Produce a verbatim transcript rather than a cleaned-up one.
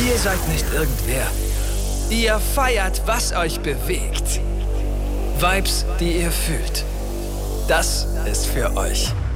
Ihr seid nicht irgendwer. Ihr feiert, was euch bewegt. Vibes, die ihr fühlt. Das ist für euch.